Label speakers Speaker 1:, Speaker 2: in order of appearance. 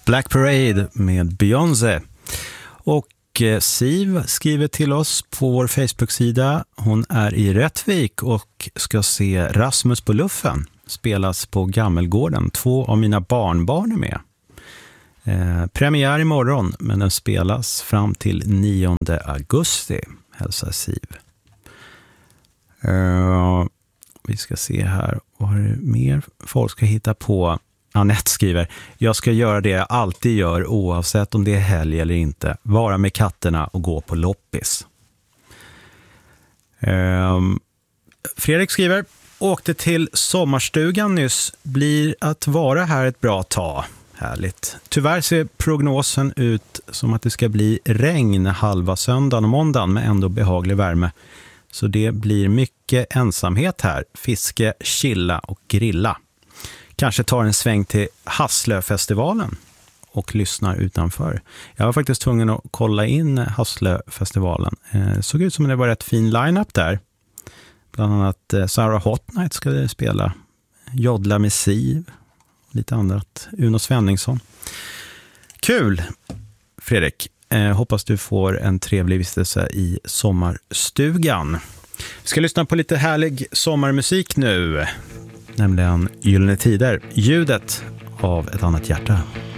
Speaker 1: Black Parade med Beyoncé. Och Siv skriver till oss på vår Facebook-sida. Hon är i Rättvik och ska se Rasmus på luffen spelas på Gammelgården. 2 av mina barnbarn är med. Premiär imorgon, men den spelas fram till 9 augusti, hälsar Siv. Vi ska se här, vad är det mer folk ska hitta på? Annette skriver, jag ska göra det jag alltid gör oavsett om det är helg eller inte. Vara med katterna och gå på loppis. Fredrik skriver, åkte till sommarstugan nyss, blir att vara här ett bra tag. Härligt. Tyvärr ser prognosen ut som att det ska bli regn halva söndagen och måndagen med ändå behaglig värme. Så det blir mycket ensamhet här. Fiske, chilla och grilla. Kanske tar en sväng till Hasslöfestivalen och lyssnar utanför. Jag var faktiskt tvungen att kolla in Hasslöfestivalen. Det såg ut som det var rätt fin line-up där. Bland annat Sarah Hot Night ska spela. Jodla med Siv. Lite annat. Uno Svenningsson. Kul, Fredrik. Hoppas du får en trevlig vistelse i sommarstugan. Vi ska lyssna på lite härlig sommarmusik nu. Nämligen Gyllene Tider. Ljudet av ett annat hjärta.